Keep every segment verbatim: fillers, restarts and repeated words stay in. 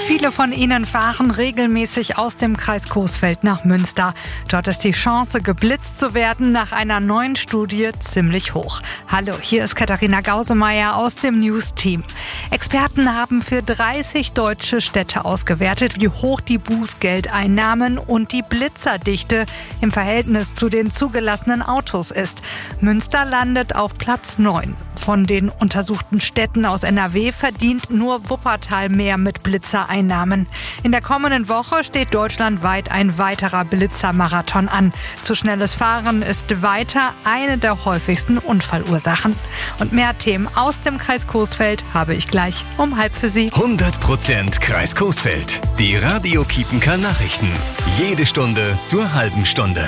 Viele von ihnen fahren regelmäßig aus dem Kreis Coesfeld nach Münster. Dort ist die Chance, geblitzt zu werden, nach einer neuen Studie ziemlich hoch. Hallo, hier ist Katharina Gausemeyer aus dem News-Team. Experten haben für dreißig deutsche Städte ausgewertet, wie hoch die Bußgeldeinnahmen und die Blitzerdichte im Verhältnis zu den zugelassenen Autos ist. Münster landet auf Platz neun. Von den untersuchten Städten aus N R W verdient nur Wuppertal mehr mit Blitzereinnahmen. In der kommenden Woche steht deutschlandweit ein weiterer Blitzermarathon an. Zu schnelles Fahren ist weiter eine der häufigsten Unfallursachen. Und mehr Themen aus dem Kreis Coesfeld habe ich gleich um halb für Sie. hundert Prozent Kreis Coesfeld. Die Radio Kiepenker Nachrichten. Jede Stunde zur halben Stunde.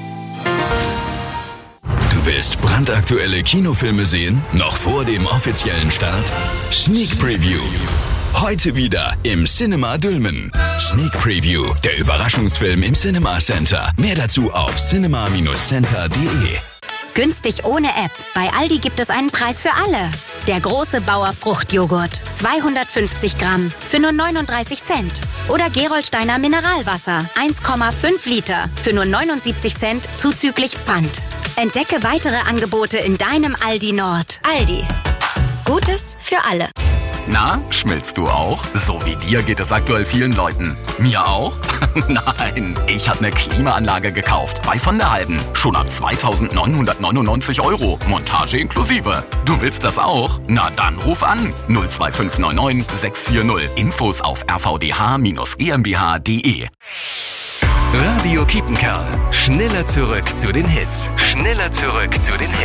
Du willst brandaktuelle Kinofilme sehen? Noch vor dem offiziellen Start? Sneak Preview. Heute wieder im Cinema Dülmen. Sneak Preview, der Überraschungsfilm im Cinema Center. Mehr dazu auf cinema center punkt de. Günstig ohne App. Bei Aldi gibt es einen Preis für alle. Der große Bauer Fruchtjoghurt. zweihundertfünfzig Gramm für nur neununddreißig Cent. Oder Gerolsteiner Mineralwasser. eins Komma fünf Liter für nur neunundsiebzig Cent zuzüglich Pfand. Entdecke weitere Angebote in deinem Aldi Nord. Aldi. Gutes für alle. Na, schmilzt du auch? So wie dir geht es aktuell vielen Leuten. Mir auch? Nein, ich habe eine Klimaanlage gekauft. Bei von der Halben. Schon ab zweitausendneunhundertneunundneunzig Euro. Montage inklusive. Du willst das auch? Na dann ruf an. null zwei fünf neun neun sechs vier null. Infos auf r v d h e m b h punkt de. Radio Kiepenkerl. Schneller zurück zu den Hits. Schneller zurück zu den Hits.